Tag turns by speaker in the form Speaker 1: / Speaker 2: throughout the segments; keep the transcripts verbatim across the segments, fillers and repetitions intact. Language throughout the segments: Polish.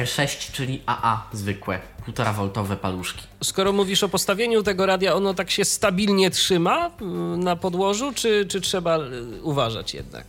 Speaker 1: cztery sześć, czyli A A zwykłe, półtora woltowe paluszki.
Speaker 2: Skoro mówisz o postawieniu tego radia, ono tak się stabilnie trzyma na podłożu, czy, czy trzeba uważać jednak?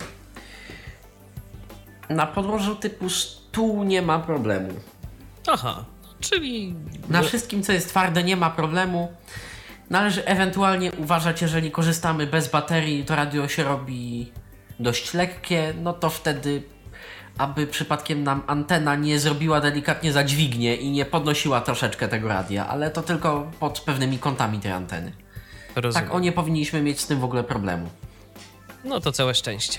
Speaker 1: Na podłożu typu stół nie ma problemu.
Speaker 2: Aha, czyli...
Speaker 1: Na wszystkim, co jest twarde, nie ma problemu. Należy ewentualnie uważać, jeżeli korzystamy bez baterii, to radio się robi dość lekkie, no to wtedy, aby przypadkiem nam antena nie zrobiła delikatnie za dźwignię i nie podnosiła troszeczkę tego radia, ale to tylko pod pewnymi kątami tej anteny.
Speaker 2: Rozumiem.
Speaker 1: Tak, o nie powinniśmy mieć z tym w ogóle problemu.
Speaker 2: No to całe szczęście.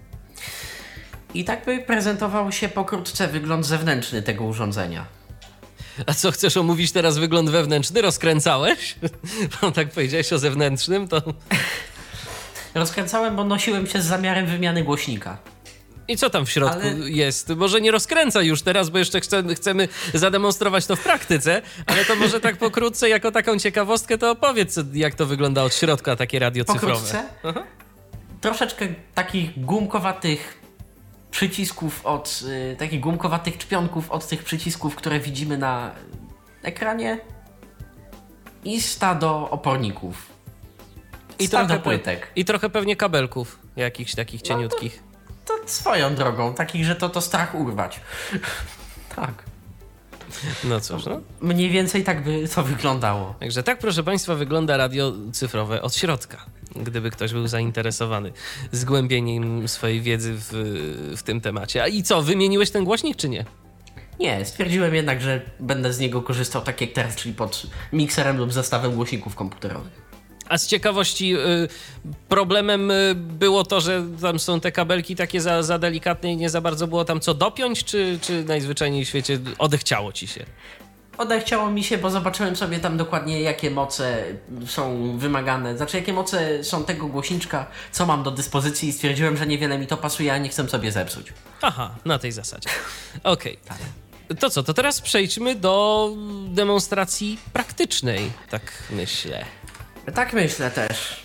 Speaker 1: I tak by prezentował się pokrótce wygląd zewnętrzny tego urządzenia.
Speaker 2: A co, chcesz omówić teraz wygląd wewnętrzny? Rozkręcałeś? Bo tak powiedziałeś o zewnętrznym, to...
Speaker 1: Rozkręcałem, bo nosiłem się z zamiarem wymiany głośnika.
Speaker 2: I co tam w środku
Speaker 1: ale...
Speaker 2: jest? Może nie rozkręcaj już teraz, bo jeszcze chcemy, chcemy zademonstrować to w praktyce, ale to może tak pokrótce, jako taką ciekawostkę, to opowiedz, jak to wygląda od środka, takie radio cyfrowe.
Speaker 1: Pokrótce? Aha. Troszeczkę takich gumkowatych przycisków od, y, takich gumkowatych czpionków od tych przycisków, które widzimy na ekranie i stado oporników.
Speaker 2: I
Speaker 1: stado
Speaker 2: trochę,
Speaker 1: płytek.
Speaker 2: I trochę pewnie kabelków jakichś takich cieniutkich.
Speaker 1: No to, to swoją drogą, takich, że to to strach urwać. Tak.
Speaker 2: No cóż, no.
Speaker 1: Mniej więcej tak by to wyglądało.
Speaker 2: Także tak, proszę Państwa, wygląda radio cyfrowe od środka. Gdyby ktoś był zainteresowany zgłębieniem swojej wiedzy w, w tym temacie. A i co, wymieniłeś ten głośnik, czy nie?
Speaker 1: Nie, stwierdziłem jednak, że będę z niego korzystał tak jak teraz, czyli pod mikserem lub zestawem głośników komputerowych.
Speaker 2: A z ciekawości y, problemem y, było to, że tam są te kabelki takie za, za delikatne i nie za bardzo było tam co dopiąć, czy, czy najzwyczajniej w świecie odechciało ci się?
Speaker 1: Odechciało mi się, bo zobaczyłem sobie tam dokładnie, jakie moce są wymagane, znaczy jakie moce są tego głośniczka, co mam do dyspozycji i stwierdziłem, że niewiele mi to pasuje, a nie chcę sobie zepsuć.
Speaker 2: Aha, na tej zasadzie. Okej. Okay. To co, to teraz przejdźmy do demonstracji praktycznej, tak myślę.
Speaker 1: Tak myślę też.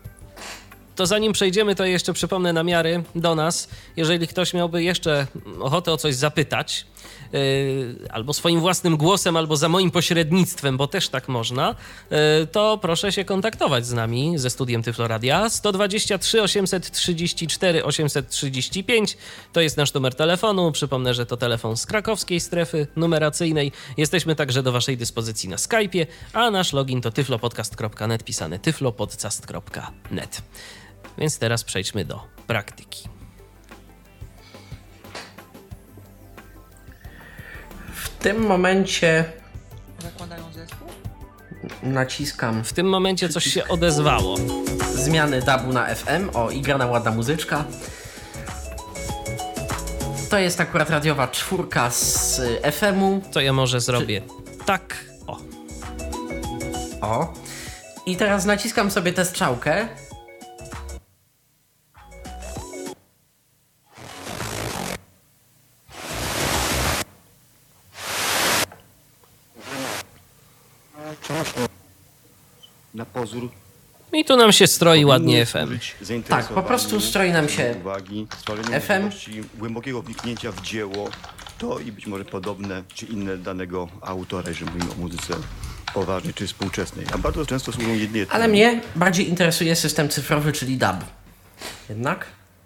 Speaker 2: To zanim przejdziemy, to jeszcze przypomnę namiary do nas. Jeżeli ktoś miałby jeszcze ochotę o coś zapytać, yy, albo swoim własnym głosem, albo za moim pośrednictwem, bo też tak można, yy, to proszę się kontaktować z nami, ze studiem Tyflo Radia. sto dwadzieścia trzy osiemset trzydzieści cztery osiemset trzydzieści pięć to jest nasz numer telefonu. Przypomnę, że to telefon z krakowskiej strefy numeracyjnej. Jesteśmy także do waszej dyspozycji na Skype'ie, a nasz login to tyflopodcast kropka net, pisane tyflopodcast kropka net. Więc teraz przejdźmy do praktyki.
Speaker 1: W tym momencie
Speaker 3: zakładają zespół?
Speaker 1: Naciskam
Speaker 2: W tym momencie coś się odezwało.
Speaker 1: Zmiany dabu na F M. O, i grana ładna muzyczka. To jest akurat radiowa czwórka z F M-u.
Speaker 2: To ja może zrobię tak. O.
Speaker 1: O. I teraz naciskam sobie tę strzałkę.
Speaker 4: Na pozór.
Speaker 2: I tu nam się stroi ładnie F M.
Speaker 1: Tak, po prostu stroi nam się
Speaker 4: uwagi,
Speaker 1: F M.
Speaker 4: głębokiego wniknięcia w dzieło, to i być może podobne czy inne danego autora, jeżeli mówimy o muzyce poważnej czy współczesnej. A bardzo często służą jedynie temu.
Speaker 1: Ale mnie bardziej interesuje system cyfrowy, czyli D A B. Jednak?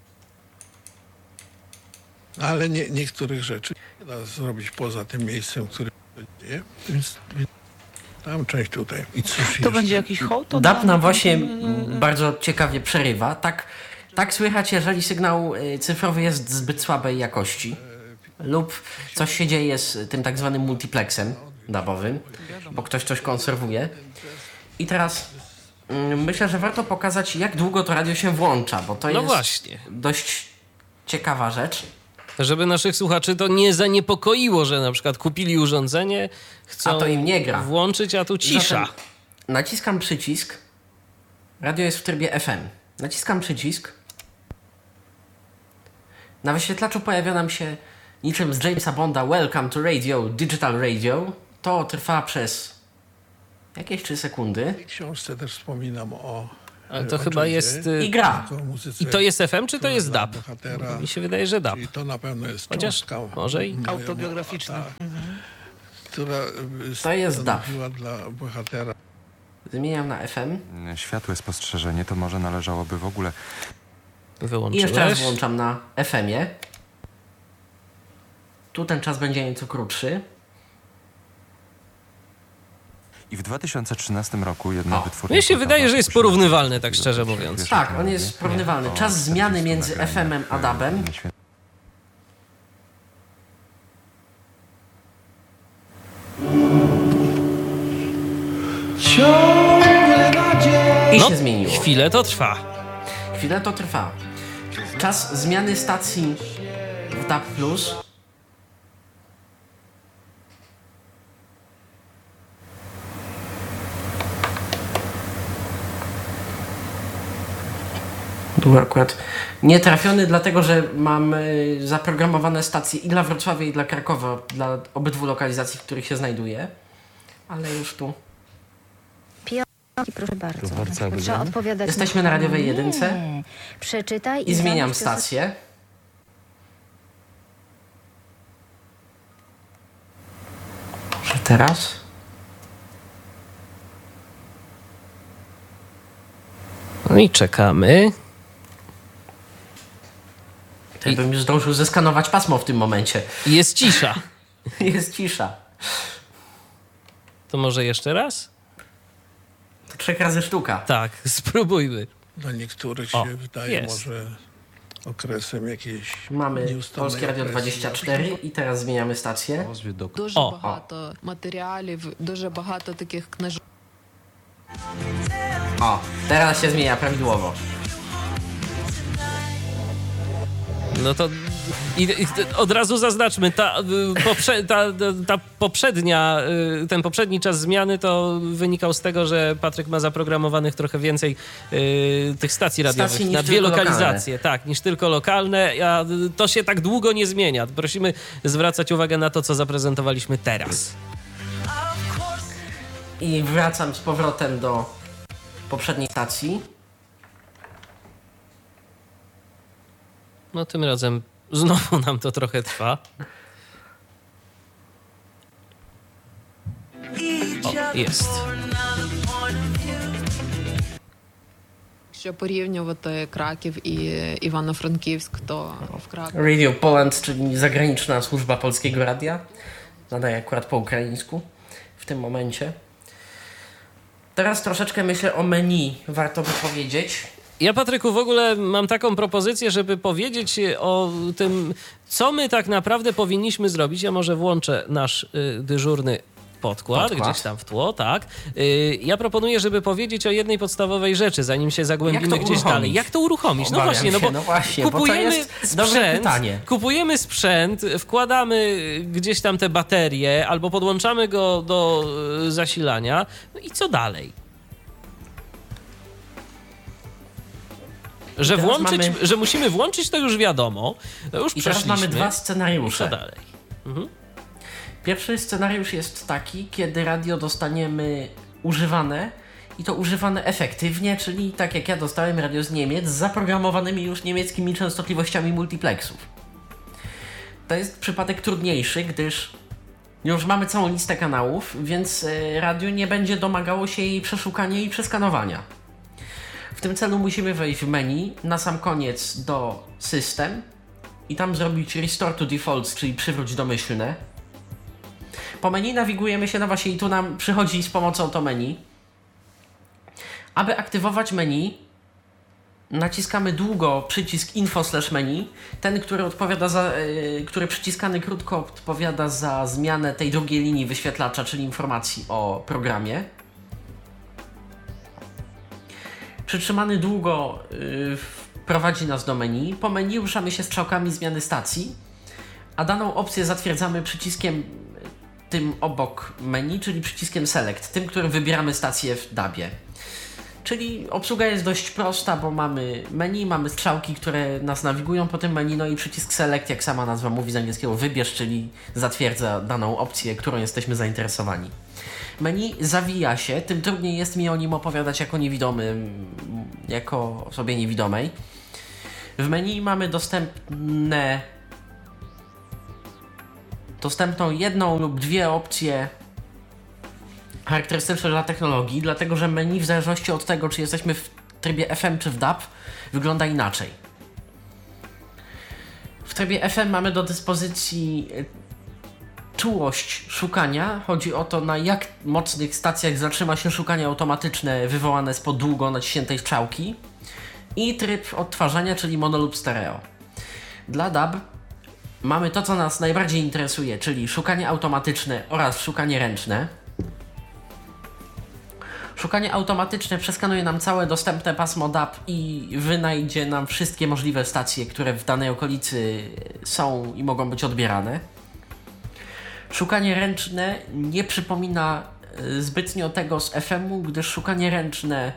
Speaker 5: Ale nie, niektórych rzeczy nie da zrobić poza tym miejscem, w którym to dzieje, więc tam część tutaj. I cóż
Speaker 3: To
Speaker 5: jeszcze?
Speaker 3: będzie jakiś hołd?
Speaker 1: D A B nam właśnie bardzo ciekawie przerywa. Tak, tak słychać, jeżeli sygnał y, cyfrowy jest zbyt słabej jakości lub coś się dzieje z tym tak zwanym multiplexem dabowym, bo ktoś coś konserwuje. I teraz y, myślę, że warto pokazać, jak długo to radio się włącza, bo to
Speaker 2: No
Speaker 1: jest
Speaker 2: właśnie.
Speaker 1: dość ciekawa rzecz.
Speaker 2: Żeby naszych słuchaczy to nie zaniepokoiło, że na przykład kupili urządzenie, chcą
Speaker 1: A to im nie gra.
Speaker 2: włączyć, a tu cisza.
Speaker 1: Zatem naciskam przycisk. Radio jest w trybie F M. Naciskam przycisk. Na wyświetlaczu pojawia nam się niczym z Jamesa Bonda Welcome to Radio, Digital Radio. To trwa przez jakieś trzy sekundy.
Speaker 5: W książce też wspominam o
Speaker 2: Ale to
Speaker 5: o
Speaker 2: chyba
Speaker 5: czym
Speaker 2: jest...
Speaker 5: dzieje,
Speaker 2: y,
Speaker 1: I gra.
Speaker 5: tylko o muzyce,
Speaker 2: I to jest F M, czy to
Speaker 5: która
Speaker 2: jest
Speaker 5: dla
Speaker 2: D A B?
Speaker 5: bohatera,
Speaker 2: Mi się wydaje, że D A B.
Speaker 5: czyli to na pewno jest
Speaker 2: Chociaż
Speaker 5: cząstka
Speaker 2: może i-
Speaker 5: moja
Speaker 3: Autobiograficzna.
Speaker 5: mowa, tak, która y,
Speaker 1: To jest D A B.
Speaker 5: stanowiła dla bohatera
Speaker 1: Zmieniam na F M
Speaker 6: Światłe spostrzeżenie to może należałoby w ogóle...
Speaker 1: i
Speaker 2: Wyłączyłeś.
Speaker 1: jeszcze raz włączam na F M-ie. Tu ten czas będzie nieco krótszy.
Speaker 6: I w dwa tysiące trzynastym roku jedna
Speaker 1: O.
Speaker 6: wytwórnia...
Speaker 2: Mnie się
Speaker 6: płytowa
Speaker 2: wydaje, że jest
Speaker 6: spuściła
Speaker 2: porównywalny, tak
Speaker 6: takiego
Speaker 2: szczerze
Speaker 6: pierwszego-
Speaker 2: mówiąc.
Speaker 6: pierwszego
Speaker 1: Tak, on jest
Speaker 6: nie?
Speaker 1: porównywalny.
Speaker 6: O
Speaker 1: Czas zmiany
Speaker 6: czterdziestu
Speaker 1: między
Speaker 6: nagraniach,
Speaker 1: F M-em a D A B-em.
Speaker 6: e, świetnie.
Speaker 1: I
Speaker 2: No,
Speaker 1: się zmieniło.
Speaker 2: chwilę to trwa.
Speaker 1: Chwilę to trwa. Czas zmiany stacji w D A B plus. Był akurat nietrafiony, dlatego że mam y, zaprogramowane stacje i dla Wrocławia, i dla Krakowa, dla obydwu lokalizacji, w których się znajduje. Ale już tu.
Speaker 7: Proszę bardzo.
Speaker 8: bardzo
Speaker 7: Tylko trzeba odpowiadać.
Speaker 1: Jesteśmy na radiowej jedynce.
Speaker 7: Nie. Przeczytaj i,
Speaker 1: I zmieniam
Speaker 7: zamieść piosen-
Speaker 1: stację. Może teraz?
Speaker 2: No i czekamy.
Speaker 1: To ja bym już zdążył zeskanować pasmo w tym momencie.
Speaker 2: I jest cisza.
Speaker 1: Jest cisza.
Speaker 2: To może jeszcze raz?
Speaker 1: To trzech razy sztuka.
Speaker 2: Tak, spróbujmy.
Speaker 5: dla niektórych
Speaker 2: O,
Speaker 5: się wydaje
Speaker 2: jest.
Speaker 5: może okresem jakiejś
Speaker 1: Mamy
Speaker 5: nieustannej
Speaker 1: Polskie Radio
Speaker 5: opresji.
Speaker 1: dwadzieścia cztery i teraz zmieniamy stację.
Speaker 3: Дуже
Speaker 2: О.
Speaker 3: багато матеріалів, дуже багато таких книжок.
Speaker 1: O, teraz się zmienia prawidłowo.
Speaker 2: No to i, i od razu zaznaczmy, ta, y, poprze, ta, ta poprzednia, y, ten poprzedni czas zmiany to wynikał z tego, że Patryk ma zaprogramowanych trochę więcej y, tych stacji radiowych
Speaker 1: Stacji niż
Speaker 2: na dwie
Speaker 1: tylko
Speaker 2: lokalizacje, tak, niż tylko lokalne, a y, to się tak długo nie zmienia. Prosimy zwracać uwagę na to, co zaprezentowaliśmy teraz.
Speaker 1: I wracam z powrotem do poprzedniej stacji.
Speaker 2: No tym razem znowu nam to trochę trwa. O, jest.
Speaker 3: Якщо порівнювати Краків і Івано-Франківськ, то в Кракові
Speaker 1: Radio Poland, czyli zagraniczna służba Polskiego Radia. Nadaje akurat po ukraińsku w tym momencie. Teraz troszeczkę myślę o menu, warto by powiedzieć.
Speaker 2: Ja, Patryku, w ogóle mam taką propozycję, żeby powiedzieć o tym, co my tak naprawdę powinniśmy zrobić. Ja może włączę nasz y, dyżurny podkład,
Speaker 1: Podkład.
Speaker 2: gdzieś tam w tło, tak. Y, ja proponuję, żeby powiedzieć o jednej podstawowej rzeczy, zanim się zagłębimy
Speaker 1: Jak to
Speaker 2: gdzieś
Speaker 1: uruchomić?
Speaker 2: dalej. Jak to uruchomić? No
Speaker 1: Obawiam
Speaker 2: właśnie, no
Speaker 1: się,
Speaker 2: bo
Speaker 1: no właśnie, bo to
Speaker 2: kupujemy
Speaker 1: jest dobre
Speaker 2: sprzęt,
Speaker 1: pytanie.
Speaker 2: kupujemy sprzęt, wkładamy gdzieś tam te baterie albo podłączamy go do y, zasilania. No i co dalej? Że
Speaker 1: teraz
Speaker 2: włączyć,
Speaker 1: mamy-
Speaker 2: że musimy włączyć, to już wiadomo. To już
Speaker 1: I teraz
Speaker 2: przeszliśmy.
Speaker 1: mamy dwa
Speaker 2: I co
Speaker 1: scenariusze.
Speaker 2: dalej?
Speaker 1: Pierwszy scenariusz jest taki, kiedy radio dostaniemy używane i to używane efektywnie, czyli tak jak ja dostałem radio z Niemiec z zaprogramowanymi już niemieckimi częstotliwościami multiplexów. To jest przypadek trudniejszy, gdyż już mamy całą listę kanałów, więc e, radio nie będzie domagało się jej przeszukania i przeskanowania. W tym celu musimy wejść w menu, na sam koniec do System i tam zrobić Restore to Defaults, czyli przywróć domyślne. Po menu nawigujemy się, no właśnie i tu nam przychodzi z pomocą to menu. Aby aktywować menu, naciskamy długo przycisk info slash menu, ten, który odpowiada za, yy, który przyciskany krótko odpowiada za zmianę tej drugiej linii wyświetlacza, czyli informacji o programie. Przytrzymany długo yy, prowadzi nas do menu. Po menu ruszamy się strzałkami zmiany stacji, a daną opcję zatwierdzamy przyciskiem tym obok menu, czyli przyciskiem select, tym, którym wybieramy stację w dabie. Czyli obsługa jest dość prosta, bo mamy menu, mamy strzałki, które nas nawigują po tym menu, no i przycisk select, jak sama nazwa mówi z angielskiego, wybierz, czyli zatwierdza daną opcję, którą jesteśmy zainteresowani. Menu zawija się, tym trudniej jest mi o nim opowiadać jako niewidomym, jako osobie niewidomej. W menu mamy dostępne dostępną jedną lub dwie opcje charakterystyczne dla technologii, dlatego że menu w zależności od tego, czy jesteśmy w trybie F M czy w D A B, wygląda inaczej. W trybie F M mamy do dyspozycji czułość szukania. Chodzi o to, na jak mocnych stacjach zatrzyma się szukanie automatyczne wywołane spod długo naciśniętej strzałki. I tryb odtwarzania, czyli mono lub stereo. Dla D A B mamy to, co nas najbardziej interesuje, czyli szukanie automatyczne oraz szukanie ręczne. Szukanie automatyczne przeskanuje nam całe dostępne pasmo D A B i wynajdzie nam wszystkie możliwe stacje, które w danej okolicy są i mogą być odbierane. Szukanie ręczne nie przypomina zbytnio tego z F M u, gdyż szukanie ręczne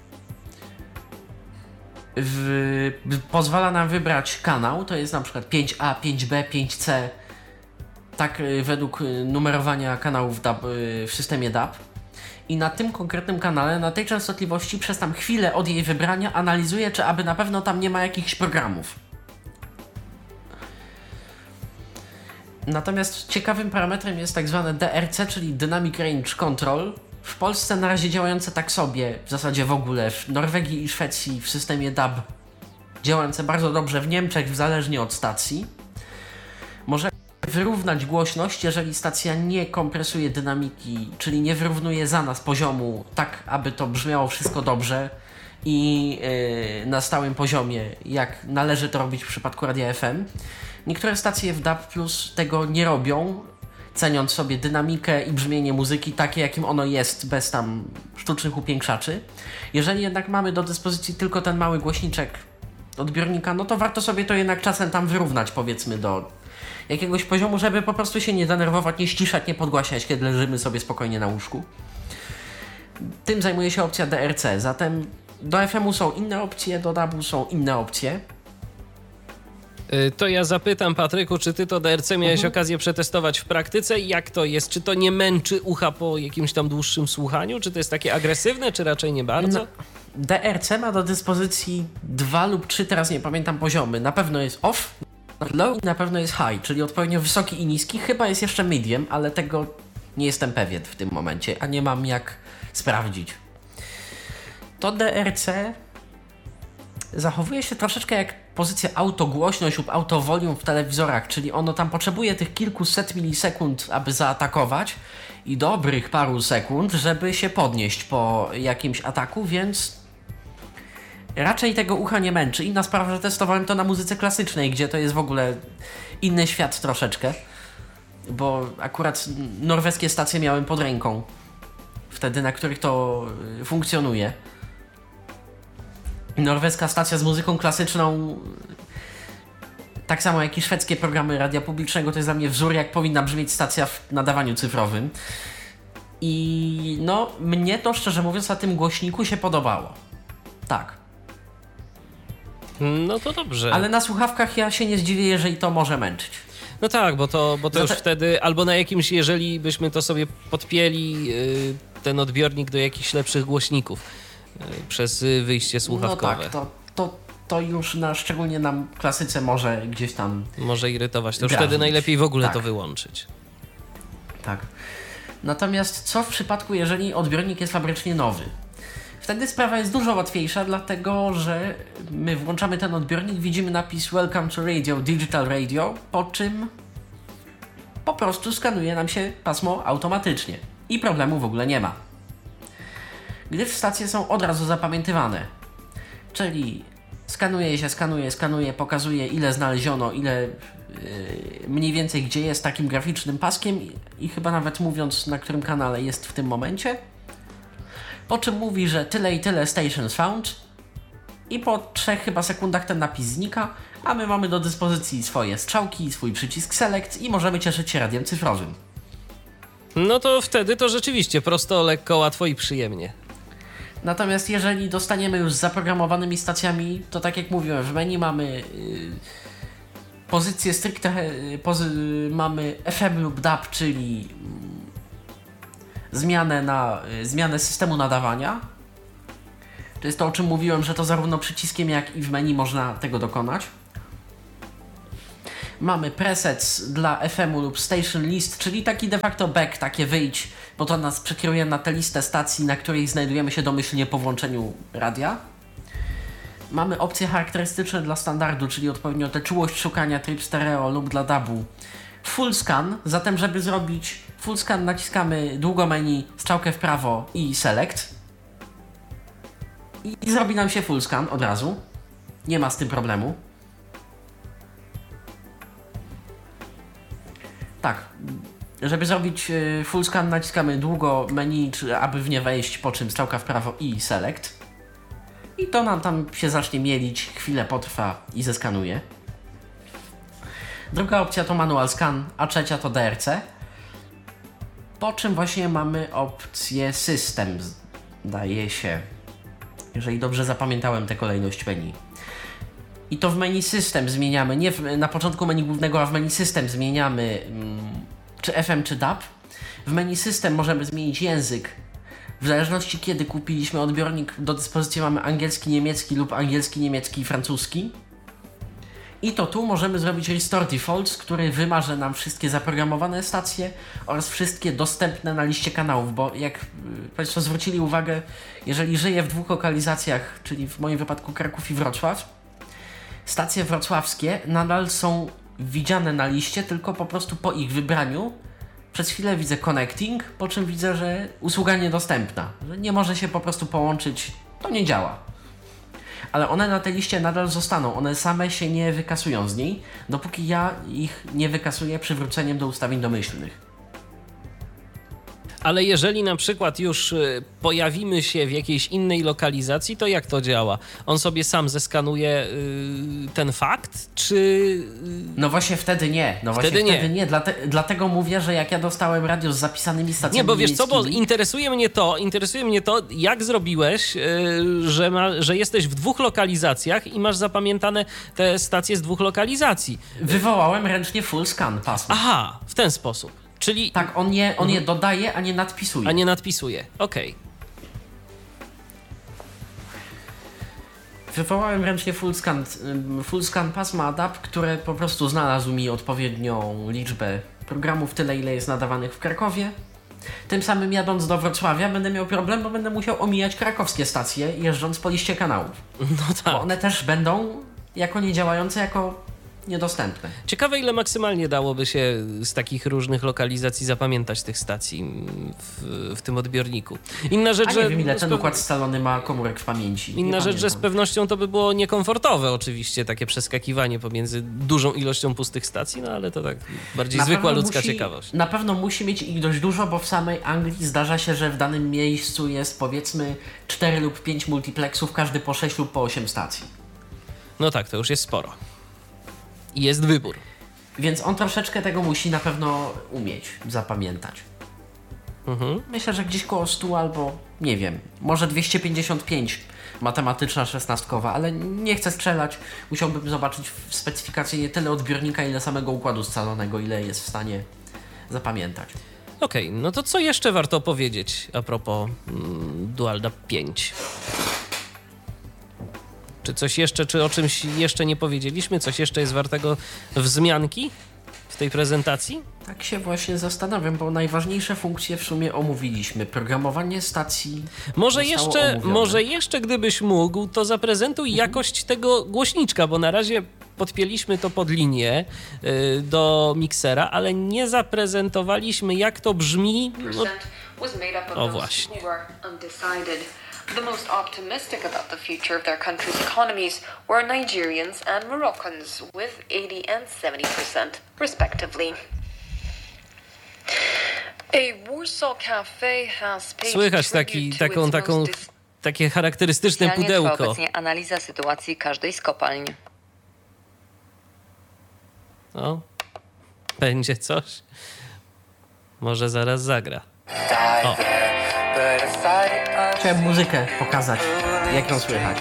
Speaker 1: w, pozwala nam wybrać kanał, to jest na przykład pięć A, pięć B, pięć C, tak według numerowania kanałów D A B w systemie D A B. I na tym konkretnym kanale, na tej częstotliwości przez tam chwilę od jej wybrania analizuję, czy aby na pewno tam nie ma jakichś programów. Natomiast ciekawym parametrem jest tak zwane D R C, czyli Dynamic Range Control. W Polsce na razie działające tak sobie, w zasadzie w ogóle, w Norwegii i Szwecji w systemie D A B, działające bardzo dobrze w Niemczech, zależnie od stacji. Może wyrównać głośność, jeżeli stacja nie kompresuje dynamiki, czyli nie wyrównuje za nas poziomu, tak aby to brzmiało wszystko dobrze i yy, na stałym poziomie, jak należy to robić w przypadku radia F M. Niektóre stacje w D A B Plus tego nie robią, ceniąc sobie dynamikę i brzmienie muzyki takie, jakim ono jest, bez tam sztucznych upiększaczy. Jeżeli jednak mamy do dyspozycji tylko ten mały głośniczek odbiornika, no to warto sobie to jednak czasem tam wyrównać, powiedzmy, do jakiegoś poziomu, żeby po prostu się nie denerwować, nie ściszać, nie podgłaśniać, kiedy leżymy sobie spokojnie na łóżku. Tym zajmuje się opcja D R C, zatem do F M u są inne opcje, do D A B u są inne opcje.
Speaker 2: To ja zapytam, Patryku, czy ty to D R C miałeś mhm. okazję przetestować w praktyce? Jak to jest? Czy to nie męczy ucha po jakimś tam dłuższym słuchaniu? Czy to jest takie agresywne, czy raczej nie bardzo?
Speaker 1: No, D R C ma do dyspozycji dwa lub trzy, teraz nie pamiętam poziomy. Na pewno jest off, low i na pewno jest high, czyli odpowiednio wysoki i niski. Chyba jest jeszcze medium, ale tego nie jestem pewien w tym momencie, a nie mam jak sprawdzić. To D R C zachowuje się troszeczkę jak pozycja autogłośność lub autovolume w telewizorach, czyli ono tam potrzebuje tych kilkuset milisekund, aby zaatakować i dobrych paru sekund, żeby się podnieść po jakimś ataku, więc raczej tego ucha nie męczy. Inna sprawa, że testowałem to na muzyce klasycznej, gdzie to jest w ogóle inny świat troszeczkę, bo akurat norweskie stacje miałem pod ręką wtedy, na których to funkcjonuje. Norweska stacja z muzyką klasyczną, tak samo jak i szwedzkie programy radia publicznego, to jest dla mnie wzór, jak powinna brzmieć stacja w nadawaniu cyfrowym. I no, mnie to szczerze mówiąc na tym głośniku się podobało. Tak.
Speaker 2: No to dobrze.
Speaker 1: Ale na słuchawkach ja się nie zdziwię, jeżeli to może męczyć.
Speaker 2: No tak, bo to, bo to
Speaker 1: Zate...
Speaker 2: już wtedy, albo na jakimś, jeżeli byśmy to sobie podpięli, yy, ten odbiornik do jakichś lepszych głośników przez wyjście słuchawkowe.
Speaker 1: No tak, to, to, to już na, szczególnie na klasyce może gdzieś tam
Speaker 2: może irytować, to już
Speaker 1: drażnić.
Speaker 2: Wtedy najlepiej w ogóle
Speaker 1: tak.
Speaker 2: to wyłączyć.
Speaker 1: Tak. Natomiast co w przypadku, jeżeli odbiornik jest fabrycznie nowy? Wtedy sprawa jest dużo łatwiejsza, dlatego że my włączamy ten odbiornik, widzimy napis Welcome to Radio, Digital Radio, po czym po prostu skanuje nam się pasmo automatycznie i problemu w ogóle nie ma. Gdyż stacje są od razu zapamiętywane, czyli skanuje się, skanuje, skanuje, pokazuje ile znaleziono, ile yy, mniej więcej gdzie jest takim graficznym paskiem i, i chyba nawet mówiąc na którym kanale jest w tym momencie, po czym mówi, że tyle i tyle stations found i po trzech chyba sekundach ten napis znika, a my mamy do dyspozycji swoje strzałki, swój przycisk select i możemy cieszyć się radiem cyfrowym.
Speaker 2: No to wtedy to rzeczywiście prosto, lekko, łatwo i przyjemnie.
Speaker 1: Natomiast jeżeli dostaniemy już z zaprogramowanymi stacjami, to tak jak mówiłem, w menu mamy yy, pozycję stricte, yy, pozy- mamy F M lub D A B, czyli yy, zmianę, na, yy, zmianę systemu nadawania. To jest to, o czym mówiłem, że to zarówno przyciskiem, jak i w menu można tego dokonać. Mamy presets dla F M u lub station list, czyli taki de facto back, takie wyjdź, bo to nas przekieruje na tę listę stacji, na której znajdujemy się domyślnie po włączeniu radia. Mamy opcje charakterystyczne dla standardu, czyli odpowiednio tę czułość szukania tryb stereo lub dla D A B-u. Full scan, zatem żeby zrobić full scan naciskamy długo menu, strzałkę w prawo i select. I, i zrobi nam się full scan od razu. Nie ma z tym problemu. Tak, żeby zrobić full scan naciskamy długo menu, czy aby w nie wejść, po czym strzałka w prawo i select. I to nam tam się zacznie mielić, chwilę potrwa i zeskanuje. Druga opcja to manual scan, a trzecia to D R C. Po czym właśnie mamy opcję system, zdaje się, jeżeli dobrze zapamiętałem tę kolejność menu. I to w menu system zmieniamy, nie w, na początku menu głównego, a w menu system zmieniamy mm, czy F M, czy D A B. W menu system możemy zmienić język. W zależności kiedy kupiliśmy odbiornik, do dyspozycji mamy angielski, niemiecki lub angielski, niemiecki i francuski. I to tu możemy zrobić Restore Defaults, który wymaże nam wszystkie zaprogramowane stacje oraz wszystkie dostępne na liście kanałów, bo jak Państwo zwrócili uwagę, jeżeli żyję w dwóch lokalizacjach, czyli w moim wypadku Kraków i Wrocław, stacje wrocławskie nadal są widziane na liście, tylko po prostu po ich wybraniu. Przez chwilę widzę connecting, po czym widzę, że usługa niedostępna, że nie może się po prostu połączyć, to nie działa. Ale one na tej liście nadal zostaną, one same się nie wykasują z niej, dopóki ja ich nie wykasuję przywróceniem do ustawień domyślnych.
Speaker 2: Ale jeżeli na przykład już pojawimy się w jakiejś innej lokalizacji, to jak to działa? On sobie sam zeskanuje yy, ten fakt, czy...
Speaker 1: No właśnie wtedy nie, no właśnie
Speaker 2: wtedy nie.
Speaker 1: Wtedy nie. Dlate, dlatego mówię, że jak ja dostałem radio z zapisanymi stacjami
Speaker 2: Nie, bo wiesz co, bo
Speaker 1: niemieckimi...
Speaker 2: interesuje mnie to, interesuje mnie to, jak zrobiłeś, yy, że, ma, że jesteś w dwóch lokalizacjach i masz zapamiętane te stacje z dwóch lokalizacji.
Speaker 1: Wywołałem ręcznie full scan pasmo.
Speaker 2: Aha, w ten sposób. Czyli...
Speaker 1: Tak, on je, on je dodaje, a nie nadpisuje.
Speaker 2: A nie nadpisuje, okej. Okay.
Speaker 1: Wywołałem ręcznie full scan, full scan pasma A D A B, które po prostu znalazł mi odpowiednią liczbę programów, tyle ile jest nadawanych w Krakowie. Tym samym jadąc do Wrocławia będę miał problem, bo będę musiał omijać krakowskie stacje, jeżdżąc po liście kanałów.
Speaker 2: No tak.
Speaker 1: Bo one też będą jako niedziałające, jako niedostępne.
Speaker 2: Ciekawe, ile maksymalnie dałoby się z takich różnych lokalizacji zapamiętać tych stacji w, w tym odbiorniku. Inna rzecz,
Speaker 1: A
Speaker 2: że...
Speaker 1: nie wiem, ile ten układ scalony ma komórek w pamięci.
Speaker 2: Inna
Speaker 1: nie
Speaker 2: rzecz,
Speaker 1: pamiętam.
Speaker 2: że z pewnością to by było niekomfortowe oczywiście, takie przeskakiwanie pomiędzy dużą ilością pustych stacji, no ale to tak bardziej
Speaker 1: Na
Speaker 2: zwykła
Speaker 1: pewno
Speaker 2: ludzka
Speaker 1: musi,
Speaker 2: ciekawość.
Speaker 1: Na pewno musi mieć ich dość dużo, bo w samej Anglii zdarza się, że w danym miejscu jest powiedzmy cztery lub pięć multiplexów, każdy po sześć lub po osiem stacji.
Speaker 2: No tak, to już jest sporo. I jest wybór.
Speaker 1: Więc on troszeczkę tego musi na pewno umieć zapamiętać.
Speaker 2: Mhm.
Speaker 1: Myślę, że gdzieś koło stu albo, nie wiem, może dwieście pięćdziesiąt pięć matematyczna szesnastkowa, ale nie chcę strzelać. Musiałbym zobaczyć w specyfikacji nie tyle odbiornika, ile samego układu scalonego, ile jest w stanie zapamiętać.
Speaker 2: Okej, okay, no to co jeszcze warto powiedzieć a propos mm, Dual D A B pięć? Czy coś jeszcze, czy o czymś jeszcze nie powiedzieliśmy? Coś jeszcze jest wartego wzmianki w tej prezentacji?
Speaker 1: Tak się właśnie zastanawiam, bo najważniejsze funkcje w sumie omówiliśmy. Programowanie stacji
Speaker 2: Może
Speaker 1: zostało
Speaker 2: jeszcze,
Speaker 1: omówione.
Speaker 2: może jeszcze gdybyś mógł, to zaprezentuj mhm. jakość tego głośniczka, bo na razie podpięliśmy to pod linię y, do miksera, ale nie zaprezentowaliśmy, jak to brzmi. No, o właśnie.
Speaker 8: The most optimistic about the future of their country's economies were Nigerians and Moroccans, with eighty and seventy percent, respectively. A Warsaw cafe has paid
Speaker 2: Słychać taki, taką, taką, takie charakterystyczne pudełko.
Speaker 9: Trwa obecnie analiza sytuacji każdej z kopalń.
Speaker 2: O, będzie coś. Może zaraz zagra. O.
Speaker 1: chciałem muzykę pokazać, jak ją słychać.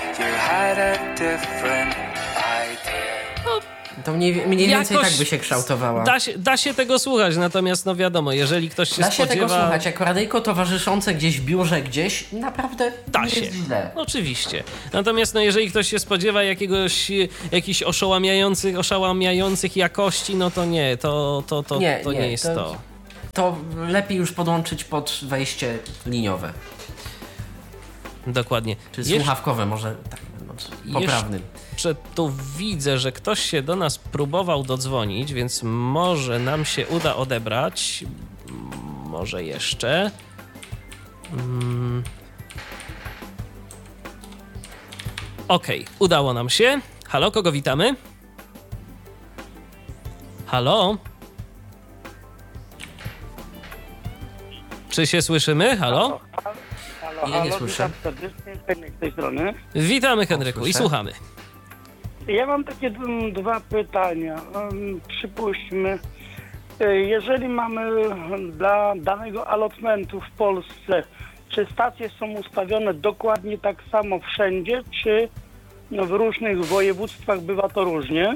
Speaker 1: To mniej, mniej więcej
Speaker 2: Jakoś
Speaker 1: tak by się kształtowała.
Speaker 2: Da się, da się tego słuchać, natomiast no wiadomo, jeżeli ktoś się
Speaker 1: Da się
Speaker 2: spodziewa...
Speaker 1: tego słuchać, jako radyjko towarzyszące gdzieś w biurze, gdzieś, naprawdę
Speaker 2: Da
Speaker 1: nie
Speaker 2: się.
Speaker 1: jest źle.
Speaker 2: Oczywiście. Natomiast no, jeżeli ktoś się spodziewa jakiegoś, jakichś oszałamiających, oszałamiających jakości, no to nie, to, to, to,
Speaker 1: Nie,
Speaker 2: to nie,
Speaker 1: nie,
Speaker 2: jest
Speaker 1: to-
Speaker 2: to.
Speaker 1: To lepiej już podłączyć pod wejście liniowe.
Speaker 2: Dokładnie.
Speaker 1: Czy
Speaker 2: Jeszcze-
Speaker 1: słuchawkowe, może tak będąc poprawnym.
Speaker 2: Jeszcze tu widzę, że ktoś się do nas próbował dodzwonić, więc może nam się uda odebrać. Może jeszcze. Mm. Okej, udało nam się. Halo, kogo witamy? Halo? Czy się słyszymy? Halo?
Speaker 10: Halo,
Speaker 1: Ja nie
Speaker 10: halo,
Speaker 1: słyszę.
Speaker 10: witam serdecznie, Henryk z tej strony.
Speaker 2: Witamy, Henryku, i
Speaker 1: słyszę.
Speaker 2: słuchamy.
Speaker 10: Ja mam takie mm, dwa pytania. Um, Przypuśćmy, y, jeżeli mamy dla danego allotmentu w Polsce, czy stacje są ustawione dokładnie tak samo wszędzie, czy no, w różnych województwach bywa to różnie?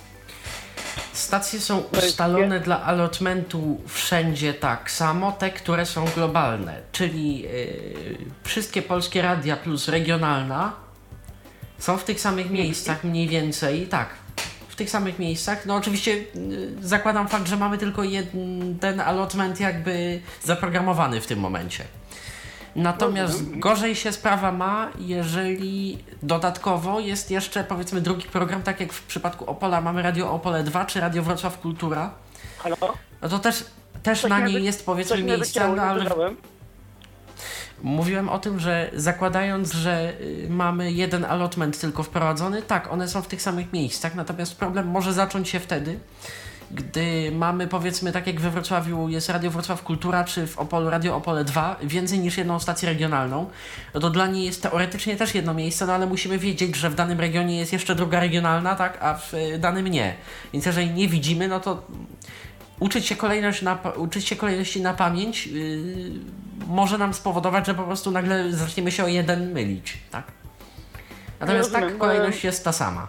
Speaker 1: Stacje są ustalone dla allotmentu wszędzie tak samo, te, które są globalne, czyli yy, wszystkie polskie radia plus regionalna są w tych samych miejscach mniej więcej, tak, w tych samych miejscach. No oczywiście yy, zakładam fakt, że mamy tylko jeden allotment jakby zaprogramowany w tym momencie. Natomiast gorzej się sprawa ma, jeżeli dodatkowo jest jeszcze, powiedzmy, drugi program, tak jak w przypadku Opola mamy Radio Opole dwa czy Radio Wrocław Kultura.
Speaker 10: Halo?
Speaker 1: No to też, też
Speaker 10: Coś
Speaker 1: na
Speaker 10: mnie
Speaker 1: niej
Speaker 10: wy-
Speaker 1: jest, powiedzmy,
Speaker 10: Coś mnie
Speaker 1: miejsce,
Speaker 10: wycięło,
Speaker 1: no
Speaker 10: nie
Speaker 1: ale
Speaker 10: słyszałem.
Speaker 1: mówiłem o tym, że zakładając, że y, mamy jeden allotment tylko wprowadzony, tak, one są w tych samych miejscach, natomiast problem może zacząć się wtedy, gdy mamy, powiedzmy, tak jak we Wrocławiu jest Radio Wrocław Kultura, czy w Opolu Radio Opole dwa, więcej niż jedną stację regionalną, no to dla niej jest teoretycznie też jedno miejsce, no ale musimy wiedzieć, że w danym regionie jest jeszcze druga regionalna, tak, a w y, danym nie. Więc jeżeli nie widzimy, no to uczyć się, kolejność na, pa- uczyć się kolejności na pamięć yy, może nam spowodować, że po prostu nagle zaczniemy się o jeden mylić, tak? Natomiast
Speaker 10: Rozumiem,
Speaker 1: tak, kolejność jest ta sama.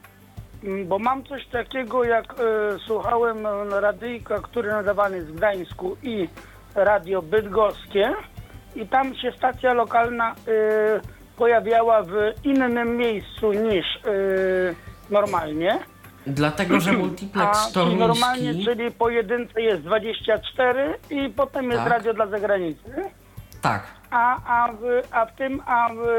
Speaker 10: Mm, Bo mam coś takiego, jak e, słuchałem e, radyjka, który nadawany jest w Gdańsku, i radio bydgoskie, i tam się stacja lokalna e, pojawiała w innym miejscu niż e, normalnie.
Speaker 1: Dlatego, że multiplex
Speaker 10: A i normalnie,
Speaker 1: toruński...
Speaker 10: czyli po jedynce jest dwadzieścia cztery i potem jest
Speaker 1: Tak.
Speaker 10: radio dla zagranicy.
Speaker 1: Tak,
Speaker 10: A, a, w, a w tym, a w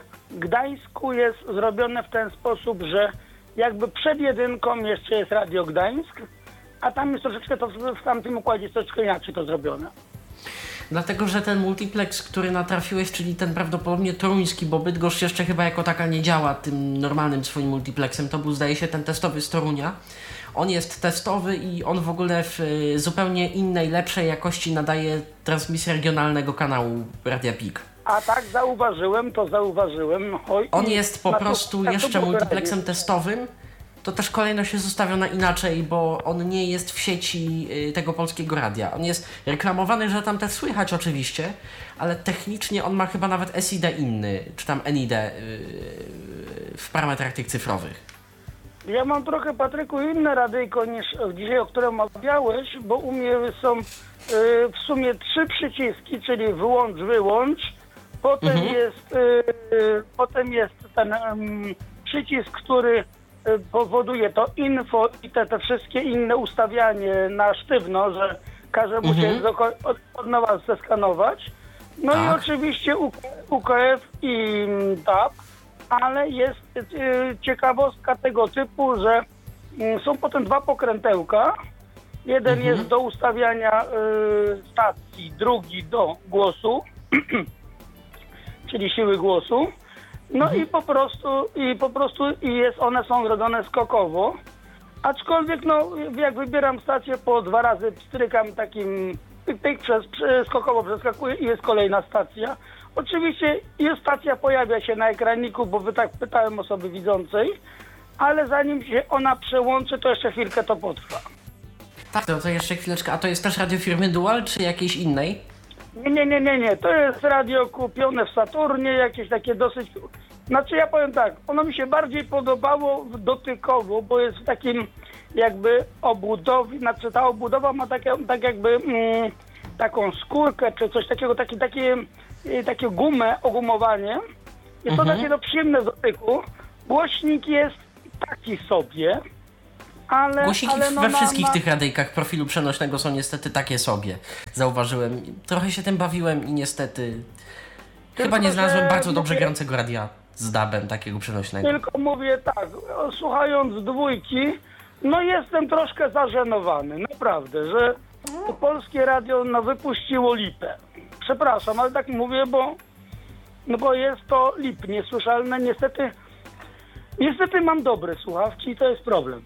Speaker 10: Gdańsku jest zrobione w ten sposób, że jakby przed jedynką jeszcze jest Radio Gdańsk, a tam jest troszeczkę to, w tamtym układzie jest troszeczkę inaczej to zrobione.
Speaker 1: dlatego, że ten multiplex, który natrafiłeś, czyli ten prawdopodobnie toruński, bo Bydgoszcz jeszcze chyba jako taka nie działa tym normalnym swoim multiplexem, to był, zdaje się, ten testowy z Torunia. On jest testowy i on w ogóle w y, zupełnie innej, lepszej jakości nadaje transmisję regionalnego kanału Radia Pik.
Speaker 10: A tak zauważyłem, to zauważyłem. Oj,
Speaker 1: On
Speaker 10: i
Speaker 1: jest po
Speaker 10: na
Speaker 1: prostu
Speaker 10: na
Speaker 1: jeszcze
Speaker 10: było
Speaker 1: multiplexem
Speaker 10: wyraźnie.
Speaker 1: testowym. To też kolejność jest ustawiona inaczej, bo on nie jest w sieci y, tego polskiego radia. On jest reklamowany, że tam też słychać oczywiście, ale technicznie on ma chyba nawet S I D inny, czy tam N I D y, w parametrach tych cyfrowych.
Speaker 10: Ja mam trochę, Patryku, inne radyjko niż dzisiaj, o którym omawiałeś, bo u mnie są y, w sumie trzy przyciski, czyli wyłącz, wyłącz. Potem
Speaker 1: Mhm.
Speaker 10: jest y, y, potem jest ten um, przycisk, który y, powoduje to info i te, te wszystkie inne ustawianie na sztywno, że każe mu
Speaker 1: Mhm.
Speaker 10: się doko- od, od nowa zeskanować. No
Speaker 1: Tak.
Speaker 10: i oczywiście U K F i mm, T A P. Ale jest y, ciekawostka tego typu, że y, są potem dwa pokrętełka. Jeden
Speaker 1: Mhm.
Speaker 10: jest do ustawiania y, stacji, drugi do głosu, czyli siły głosu. No
Speaker 1: Mhm.
Speaker 10: i po prostu i po prostu i jest, one są robione skokowo. Aczkolwiek no, jak wybieram stację, po dwa razy pstrykam takim pyk, pyk, przez, przez, skokowo przeskakuję i jest kolejna stacja. Oczywiście jest stacja, pojawia się na ekraniku, bo wy tak pytałem osoby widzącej, ale zanim się ona przełączy, to jeszcze chwilkę to potrwa.
Speaker 1: Tak, to, to jeszcze chwileczkę. A to jest też radio firmy Dual, czy jakiejś innej?
Speaker 10: Nie, nie, nie, nie, nie. To jest radio kupione w Saturnie, jakieś takie dosyć... Znaczy ja powiem tak, ono mi się bardziej podobało dotykowo, bo jest w takim jakby obudowie, znaczy ta obudowa ma takie, tak jakby mm, taką skórkę czy coś takiego, taki, takie, takie gumę, ogumowanie. Jest to
Speaker 1: Mhm.
Speaker 10: takie no, przyjemne w dotyku. Głośnik jest taki sobie, ale...
Speaker 1: Głośniki
Speaker 10: ale no,
Speaker 1: we
Speaker 10: na-
Speaker 1: wszystkich
Speaker 10: na-
Speaker 1: tych radyjkach profilu przenośnego są niestety takie sobie. Zauważyłem. Trochę się tym bawiłem i niestety chyba nie
Speaker 10: że
Speaker 1: znalazłem bardzo dobrze
Speaker 10: mówię-
Speaker 1: grającego radia z dubem takiego przenośnego.
Speaker 10: Tylko mówię tak, słuchając dwójki, no jestem troszkę zażenowany, naprawdę, że to polskie radio no, wypuściło lipę. Przepraszam, ale tak mówię, bo, no bo jest to lip niesłyszalne. Niestety, niestety mam dobre słuchawki i to jest problem.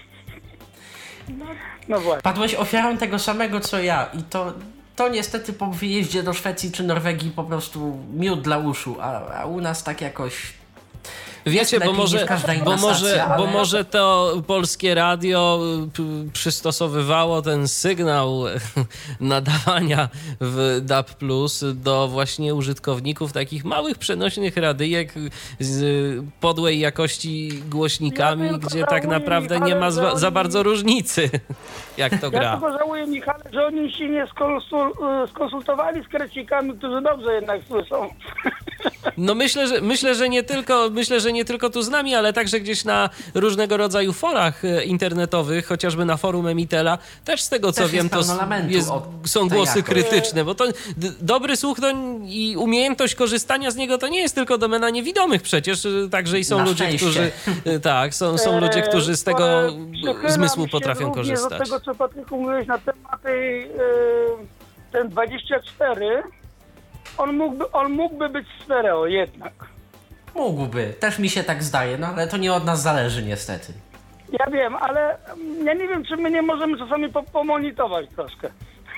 Speaker 10: No właśnie.
Speaker 1: Padłeś ofiarą tego samego co ja i to, to niestety po wyjeździe do Szwecji czy Norwegii po prostu miód dla uszu, a, a u nas tak jakoś...
Speaker 2: Wiecie, bo
Speaker 1: lepiej
Speaker 2: może,
Speaker 1: niż każda inna
Speaker 2: bo, może,
Speaker 1: stacja,
Speaker 2: bo
Speaker 1: ale-
Speaker 2: może to polskie radio p- przystosowywało ten sygnał nadawania w D A B plus do właśnie użytkowników takich małych, przenośnych radyjek z podłej jakości głośnikami,
Speaker 10: Ja tylko
Speaker 2: gdzie tak
Speaker 10: żałuję,
Speaker 2: naprawdę nie
Speaker 10: Michale,
Speaker 2: ma
Speaker 10: że
Speaker 2: za,
Speaker 10: oni-
Speaker 2: za bardzo różnicy, jak to
Speaker 10: Ja
Speaker 2: gra.
Speaker 10: tylko żałuję, Michale, że oni się nie skonsul, skonsultowali z krecikami, którzy dobrze jednak słyszą.
Speaker 2: No myślę, że myślę, że nie tylko, myślę, że nie tylko tu z nami, ale także gdzieś na różnego rodzaju forach e, internetowych, chociażby na forum Emitela, też z tego co
Speaker 1: Też
Speaker 2: wiem,
Speaker 1: jest
Speaker 2: to
Speaker 1: pełno
Speaker 2: s-
Speaker 1: lamentu
Speaker 2: jest,
Speaker 1: o
Speaker 2: są
Speaker 1: tej
Speaker 2: głosy
Speaker 1: jakości.
Speaker 2: krytyczne, bo to d- dobry słuch to n- i umiejętność korzystania z niego to nie jest tylko domena niewidomych przecież, e, także i są
Speaker 1: Na
Speaker 2: ludzie,
Speaker 1: szczęście.
Speaker 2: którzy e, tak, są, są ludzie, którzy z tego
Speaker 10: E, przychylam
Speaker 2: zmysłu
Speaker 10: się
Speaker 2: potrafią
Speaker 10: również
Speaker 2: korzystać.
Speaker 10: do tego, co Patryku mówiłeś na temat tej, e, ten dwadzieścia cztery, on mógłby, on mógłby być stereo jednak.
Speaker 1: Mógłby, też mi się tak zdaje, no ale to nie od nas zależy niestety.
Speaker 10: Ja wiem, ale mm, ja nie wiem, czy my nie możemy czasami po, pomonitować troszkę.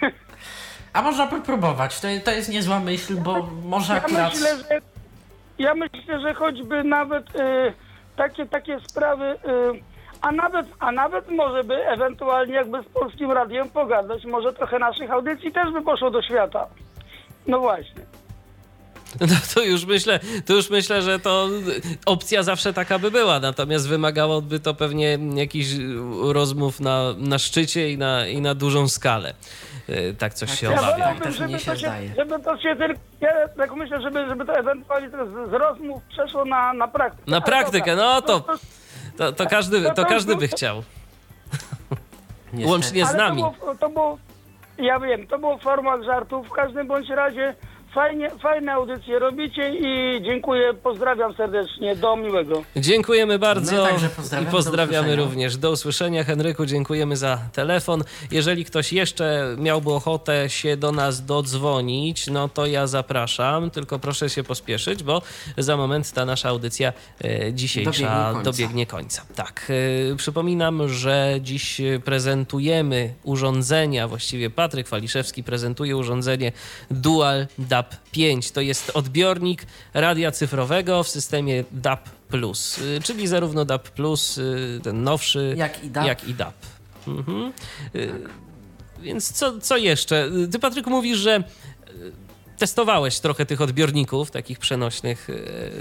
Speaker 1: A można by próbować, to, to jest niezła myśl, bo może
Speaker 10: Ja
Speaker 1: akurat...
Speaker 10: myślę, że, ja myślę, że choćby nawet y, takie, takie sprawy, y, a nawet, a nawet może by ewentualnie jakby z Polskim Radiem pogadać, może trochę naszych audycji też by poszło do świata. No właśnie.
Speaker 2: No to już myślę, to już myślę, że to opcja zawsze taka by była, natomiast wymagałoby to pewnie jakichś rozmów na, na szczycie i na, i na dużą skalę. Yy, Tak coś się
Speaker 1: Ja
Speaker 10: Ja
Speaker 2: obawia.
Speaker 1: wolałbym-
Speaker 10: wolałbym,
Speaker 1: też
Speaker 10: żeby
Speaker 1: mnie się
Speaker 10: to się,
Speaker 1: zdaje.
Speaker 10: żeby to się tylko, ja tak myślę, żeby, żeby to ewentualnie z, z rozmów przeszło na, na praktykę.
Speaker 2: Na
Speaker 10: Ale
Speaker 2: praktykę,
Speaker 10: dobra.
Speaker 2: no to, to, to, każdy,
Speaker 10: to-
Speaker 2: to
Speaker 10: to-
Speaker 2: każdy by
Speaker 10: to-
Speaker 2: chciał.
Speaker 1: Niestety.
Speaker 2: Łącznie z
Speaker 10: Ale
Speaker 2: nami.
Speaker 10: To było, to było, ja wiem, to było w formach żartów. W każdym bądź razie fajnie, fajne audycje robicie i dziękuję, pozdrawiam serdecznie, do miłego.
Speaker 2: Dziękujemy bardzo
Speaker 1: My także
Speaker 2: i
Speaker 1: pozdrawiamy, do
Speaker 2: pozdrawiamy
Speaker 1: usłyszenia.
Speaker 2: również. Do usłyszenia. Henryku, dziękujemy za telefon. Jeżeli ktoś jeszcze miałby ochotę się do nas dodzwonić, no to ja zapraszam, tylko proszę się pospieszyć, bo za moment ta nasza audycja e, dzisiejsza
Speaker 1: Dobiegnie końca.
Speaker 2: dobiegnie końca. Tak, e, przypominam, że dziś prezentujemy urządzenia, właściwie Patryk Waliszewski prezentuje urządzenie Dual D A B pięć. To jest odbiornik radia cyfrowego w systemie D A B plus, y, czyli zarówno D A B plus, y, ten nowszy,
Speaker 1: Jak i D A B.
Speaker 2: jak i D A B. Mhm. Y, Więc co, co jeszcze? Ty, Patryku, mówisz, że y, testowałeś trochę tych odbiorników, takich przenośnych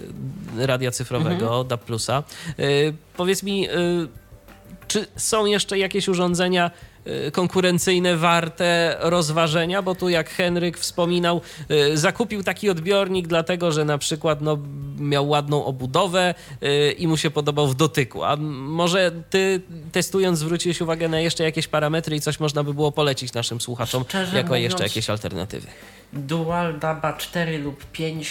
Speaker 2: y, radia cyfrowego,
Speaker 1: Mhm.
Speaker 2: D A B plusa. Y, Powiedz mi, y, czy są jeszcze jakieś urządzenia y, konkurencyjne warte rozważenia? Bo tu jak Henryk wspominał, y, zakupił taki odbiornik dlatego, że na przykład no, miał ładną obudowę y, i mu się podobał w dotyku. A m- może ty testując zwróciłeś uwagę na jeszcze jakieś parametry i coś można by było polecić naszym słuchaczom
Speaker 1: Szczerze
Speaker 2: jako
Speaker 1: mówiąc,
Speaker 2: jeszcze jakieś alternatywy?
Speaker 1: Dual D A B cztery lub pięć,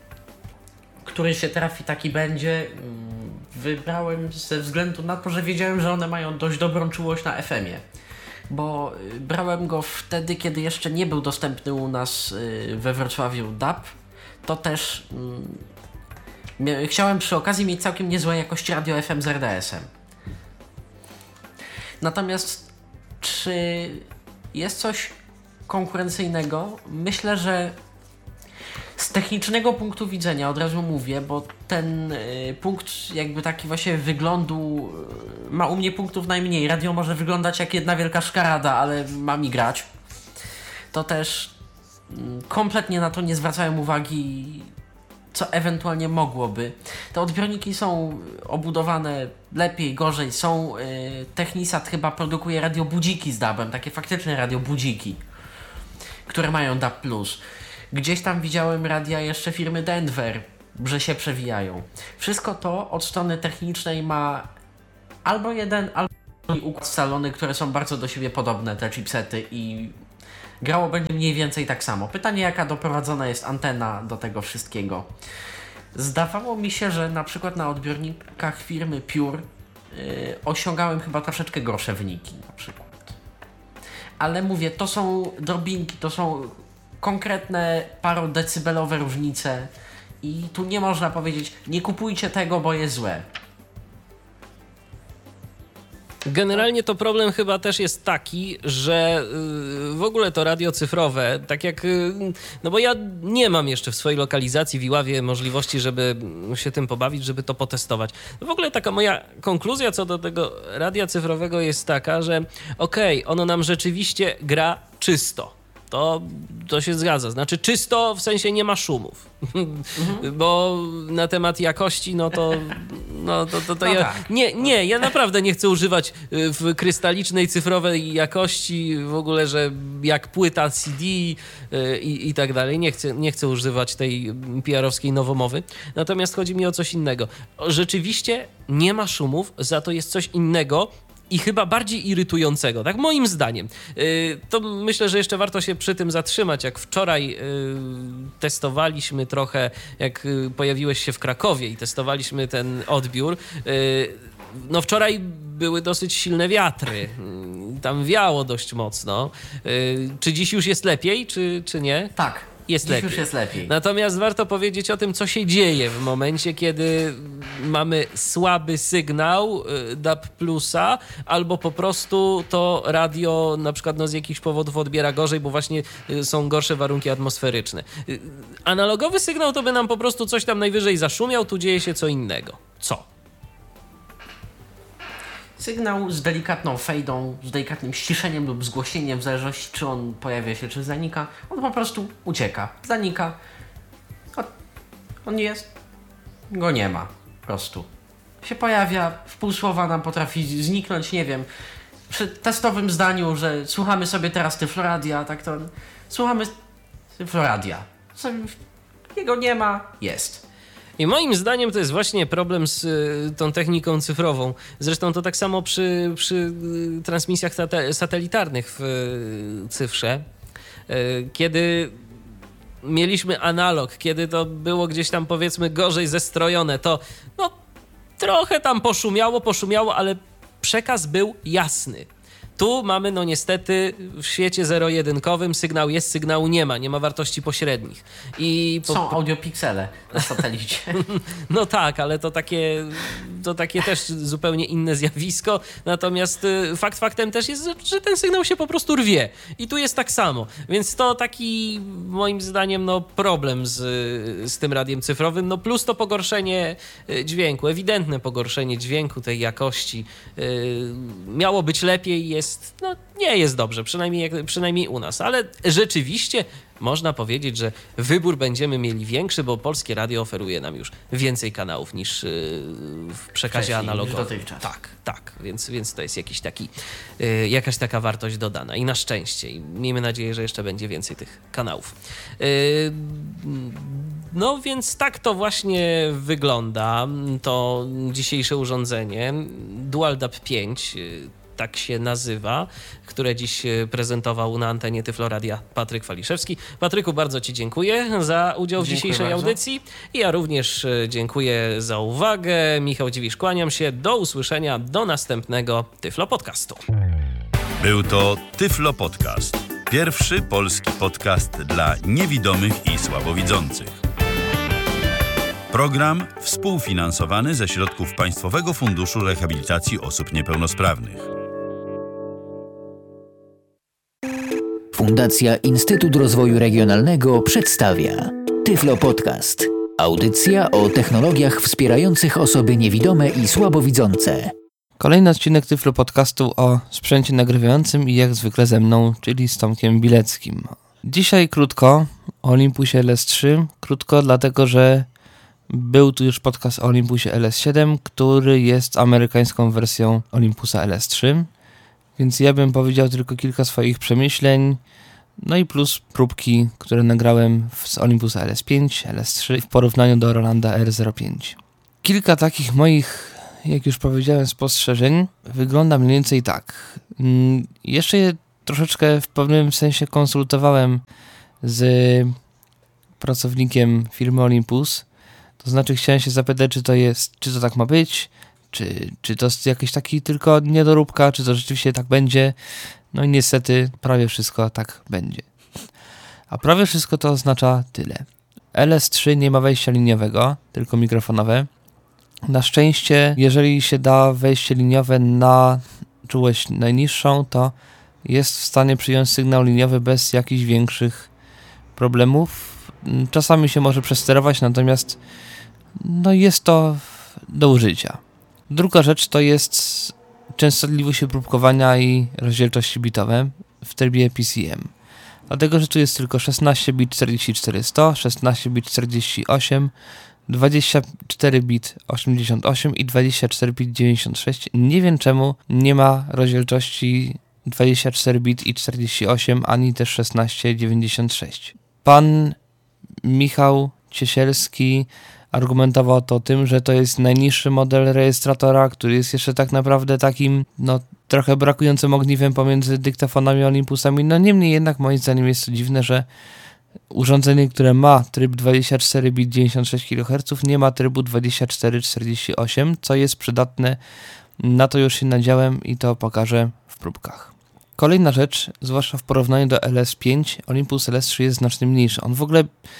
Speaker 1: który się trafi, taki będzie. Mm, Wybrałem ze względu na to, że wiedziałem, że one mają dość dobrą czułość na F M ie. Bo y, brałem go wtedy, kiedy jeszcze nie był dostępny u nas y, we Wrocławiu D A B. To też mm, mia- chciałem przy okazji mieć całkiem niezłej jakości radio F M z R D S em. Natomiast czy jest coś konkurencyjnego? Myślę, że z technicznego punktu widzenia, od razu mówię, bo ten y, punkt jakby taki właśnie wyglądu y, ma u mnie punktów najmniej. Radio może wyglądać jak jedna wielka szkarada, ale ma mi grać. To też kompletnie na to nie zwracają uwagi, co ewentualnie mogłoby. Te odbiorniki są obudowane lepiej, gorzej. Są, yy, Technisat chyba produkuje radiobudziki z dubem, takie faktyczne radiobudziki, które mają D A B plus. Gdzieś tam widziałem radia jeszcze firmy Denver, że się przewijają. Wszystko to od strony technicznej ma albo jeden, albo drugi układ scalony, które są bardzo do siebie podobne, te chipsety, i grało będzie mniej więcej tak samo. Pytanie, jaka doprowadzona jest antena do tego wszystkiego. Zdawało mi się, że na przykład na odbiornikach firmy Pure yy, osiągałem chyba troszeczkę gorsze wyniki na przykład. Ale mówię, to są drobinki, to są konkretne parodecybelowe różnice i tu nie można powiedzieć, nie kupujcie tego, bo jest złe.
Speaker 2: Generalnie to problem chyba też jest taki, że w ogóle to radio cyfrowe, tak jak, no bo ja nie mam jeszcze w swojej lokalizacji w Iławie możliwości, żeby się tym pobawić, żeby to potestować. No w ogóle taka moja konkluzja co do tego radia cyfrowego jest taka, że okej, okay, ono nam rzeczywiście gra czysto. To, to się zgadza. Znaczy czysto w sensie nie ma szumów. Mhm. Bo na temat jakości, no to, no to, to, to
Speaker 1: no
Speaker 2: ja...
Speaker 1: tak.
Speaker 2: Nie, nie, ja naprawdę nie chcę używać w krystalicznej, cyfrowej jakości w ogóle, że jak płyta C D i, i tak dalej. Nie chcę, nie chcę używać tej P R-owskiej nowomowy. Natomiast chodzi mi o coś innego. Rzeczywiście nie ma szumów, za to jest coś innego, i chyba bardziej irytującego, tak moim zdaniem. Yy, to myślę, że jeszcze warto się przy tym zatrzymać. Jak wczoraj yy, testowaliśmy trochę, jak yy, pojawiłeś się w Krakowie i testowaliśmy ten odbiór, yy, no wczoraj były dosyć silne wiatry. Yy, tam wiało dość mocno. Yy, czy dziś już jest lepiej, czy, czy nie?
Speaker 1: Tak.
Speaker 2: Jest
Speaker 1: Dziś
Speaker 2: lepiej.
Speaker 1: już jest lepiej.
Speaker 2: Natomiast warto powiedzieć o tym, co się dzieje w momencie, kiedy mamy słaby sygnał D A B plusa, albo po prostu to radio na przykład no, z jakichś powodów odbiera gorzej, bo właśnie są gorsze warunki atmosferyczne. Analogowy sygnał to by nam po prostu coś tam najwyżej zaszumiał, tu dzieje się co innego. Co?
Speaker 1: Sygnał z delikatną fejdą, z delikatnym ściszeniem lub zgłosieniem, w zależności czy on pojawia się, czy zanika, on po prostu ucieka, zanika. On jest, go nie ma, po prostu. Się pojawia, w pół słowa nam potrafi zniknąć, nie wiem, przy testowym zdaniu, że słuchamy sobie teraz Tyfloradia, tak to słuchamy Tyfloradia. Jego nie ma, jest.
Speaker 2: I moim zdaniem to jest właśnie problem z y, tą techniką cyfrową. Zresztą to tak samo przy, przy y, transmisjach sate- satelitarnych w y, cyfrze. Y, kiedy mieliśmy analog, kiedy to było gdzieś tam powiedzmy gorzej zestrojone, to no trochę tam poszumiało, poszumiało, ale przekaz był jasny. Tu mamy, no niestety, w świecie zero-jedynkowym sygnał jest, sygnału nie ma, nie ma wartości pośrednich. I po...
Speaker 1: Są audiopiksele na satelicie.
Speaker 2: No tak, ale to takie, to takie też zupełnie inne zjawisko. Natomiast fakt faktem też jest, że ten sygnał się po prostu rwie. I tu jest tak samo. Więc to taki, moim zdaniem, no problem z, z tym radiem cyfrowym. No plus to pogorszenie dźwięku, ewidentne pogorszenie dźwięku, tej jakości. Miało być lepiej, jest no nie jest dobrze, przynajmniej, jak, przynajmniej u nas, ale rzeczywiście można powiedzieć, że wybór będziemy mieli większy, bo Polskie Radio oferuje nam już więcej kanałów niż yy, w przekazie
Speaker 1: Wcześniej,
Speaker 2: analogowym.
Speaker 1: niż dotychczas.
Speaker 2: Tak, tak, więc, więc to jest jakiś taki, yy, jakaś taka wartość dodana i na szczęście. I miejmy nadzieję, że jeszcze będzie więcej tych kanałów. Yy, no więc tak to właśnie wygląda, to dzisiejsze urządzenie Dual D A B pięć, yy, tak się nazywa, które dziś prezentował na antenie Tyfloradia Patryk Waliszewski. Patryku, bardzo Ci dziękuję za udział w
Speaker 1: Dziękuję
Speaker 2: dzisiejszej
Speaker 1: bardzo.
Speaker 2: audycji. I ja również dziękuję za uwagę. Michał Dziwisz, kłaniam się. Do usłyszenia, do następnego Tyflo Podcastu.
Speaker 11: Był to Tyflo Podcast. Pierwszy polski podcast dla niewidomych i słabowidzących. Program współfinansowany ze środków Państwowego Funduszu Rehabilitacji Osób Niepełnosprawnych.
Speaker 12: Fundacja Instytut Rozwoju Regionalnego przedstawia Tyflo Podcast. Audycja o technologiach wspierających osoby niewidome i słabowidzące.
Speaker 13: Kolejny odcinek Tyflo Podcastu o sprzęcie nagrywającym i jak zwykle ze mną, czyli z Tomkiem Bileckim.
Speaker 2: Dzisiaj krótko o Olympusie L S trzy. Krótko dlatego, że był tu już podcast o Olympusie L S siedem, który jest amerykańską wersją Olympusa L S trzy. Więc ja bym powiedział tylko kilka swoich przemyśleń, no i plus próbki, które nagrałem z Olympusa L S pięć, L S trzy w porównaniu do Rolanda R zero pięć. Kilka takich moich, jak już powiedziałem, spostrzeżeń wygląda mniej więcej tak. Jeszcze je troszeczkę w pewnym sensie konsultowałem z pracownikiem firmy Olympus. To znaczy chciałem się zapytać, czy to jest, czy to tak ma być, czy, czy to jest jakiś taki tylko niedoróbka, czy to rzeczywiście tak będzie. No i niestety prawie wszystko tak będzie. A prawie wszystko to oznacza tyle. L S trzy nie ma wejścia liniowego, tylko mikrofonowe. Na szczęście, jeżeli się da wejście liniowe na czułość najniższą, to jest w stanie przyjąć sygnał liniowy bez jakichś większych problemów. Czasami się może przesterować, natomiast no jest to do użycia. Druga rzecz to jest częstotliwość próbkowania i rozdzielczości bitowe w trybie P C M. Dlatego, że tu jest tylko szesnaście bit czterdzieści cztery sto, szesnaście bit czterdzieści osiem, dwadzieścia cztery bit osiemdziesiąt osiem i dwadzieścia cztery bit dziewięćdziesiąt sześć. Nie wiem czemu nie ma rozdzielczości dwadzieścia cztery bit i czterdzieści osiem, ani też szesnaście dziewięćdziesiąt sześć. Pan Michał Ciesielski argumentował to tym, że to jest najniższy model rejestratora, który jest jeszcze tak naprawdę takim, no trochę brakującym ogniwem pomiędzy dyktafonami a Olympusami. No niemniej jednak moim zdaniem jest to dziwne, że urządzenie, które ma tryb dwadzieścia cztery bit dziewięćdziesiąt sześć kiloherców, nie ma trybu dwadzieścia cztery czterdzieści osiem, co jest przydatne. Na to już się nadziałem i to pokażę w próbkach. Kolejna rzecz, zwłaszcza w porównaniu do L S pięć, Olympus L S trzy jest znacznie mniejszy. On w ogóle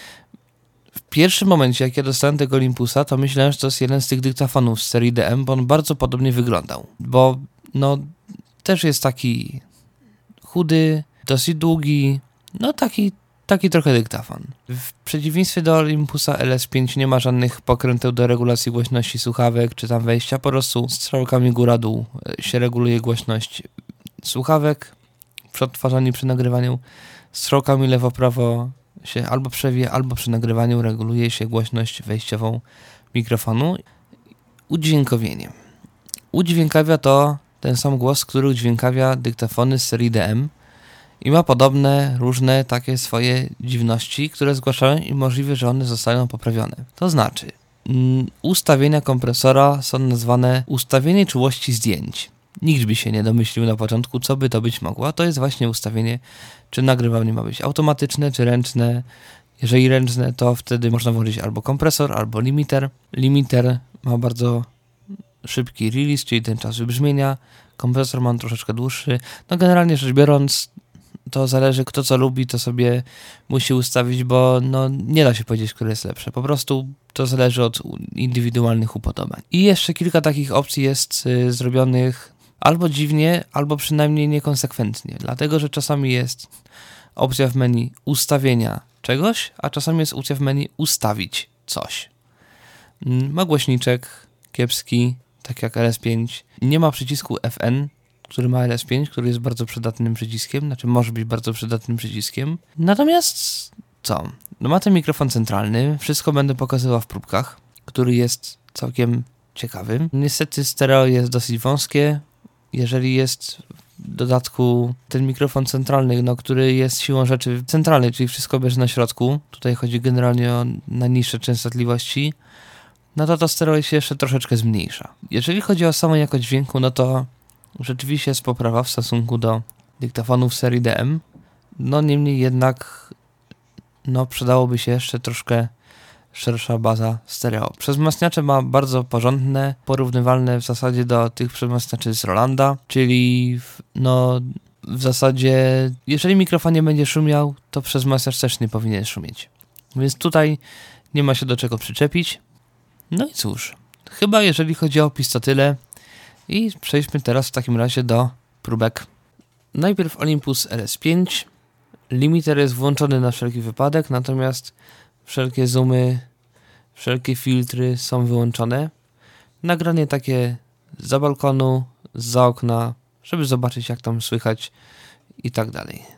Speaker 2: w pierwszym momencie, jak ja dostałem tego Olympusa, to myślałem, że to jest jeden z tych dyktafonów z serii D M, bo on bardzo podobnie wyglądał. Bo no też jest taki chudy, dosyć długi, no taki, taki trochę dyktafon. W przeciwieństwie do Olympusa L S pięć nie ma żadnych pokręteł do regulacji głośności słuchawek, czy tam wejścia, po prostu strzałkami góra-dół się reguluje głośność słuchawek przy odtwarzaniu, przy nagrywaniu, strzałkami lewo-prawo się albo przewie, albo przy nagrywaniu reguluje się głośność wejściową mikrofonu. Udźwiękowienie. Udźwiękawia to ten sam głos, który udźwiękawia dyktafony z serii D M i ma podobne, różne takie swoje dziwności, które zgłaszają i możliwe, że one zostaną poprawione. To znaczy, mm, ustawienia kompresora są nazwane ustawienie czułości zdjęć. Nikt by się nie domyślił na początku, co by to być mogło. To jest właśnie ustawienie, czy nagrywanie ma być automatyczne, czy ręczne. Jeżeli ręczne, to wtedy można włożyć albo kompresor, albo limiter. Limiter ma bardzo szybki release, czyli ten czas wybrzmienia. Kompresor ma troszeczkę dłuższy. No generalnie rzecz biorąc, to zależy, kto co lubi, to sobie musi ustawić, bo no nie da się powiedzieć, które jest lepsze. Po prostu to zależy od indywidualnych upodobań. I jeszcze kilka takich opcji jest y, zrobionych albo dziwnie, albo przynajmniej niekonsekwentnie. Dlatego, że czasami jest opcja w menu ustawienia czegoś, a czasami jest opcja w menu ustawić coś. Ma głośniczek kiepski, tak jak L S pięć. Nie ma przycisku F N, który ma L S pięć, który jest bardzo przydatnym przyciskiem, znaczy może być bardzo przydatnym przyciskiem. Natomiast co? No ma ten mikrofon centralny, wszystko będę pokazywał w próbkach, który jest całkiem ciekawy. Niestety stereo jest dosyć wąskie. Jeżeli jest w dodatku ten mikrofon centralny, no, który jest siłą rzeczy centralny, czyli wszystko bierze na środku, tutaj chodzi generalnie o najniższe częstotliwości, no to to stereo się jeszcze troszeczkę zmniejsza. Jeżeli chodzi o samą jakość dźwięku, no to rzeczywiście jest poprawa w stosunku do dyktafonów serii D M, no niemniej jednak no przydałoby się jeszcze troszkę szersza baza stereo. Przezmacniacze ma bardzo porządne, porównywalne w zasadzie do tych przezmacniaczy z Rolanda, czyli w, no w zasadzie jeżeli mikrofon nie będzie szumiał, to przezmacniacz też nie powinien szumieć. Więc tutaj nie ma się do czego przyczepić. No i cóż, chyba jeżeli chodzi o opis to tyle i przejdźmy teraz w takim razie do próbek. Najpierw Olympus L S pięć. Limiter jest włączony na wszelki wypadek, natomiast wszelkie zoomy, wszelkie filtry są wyłączone. Nagranie takie z balkonu, zza okna, żeby zobaczyć jak tam słychać i tak dalej.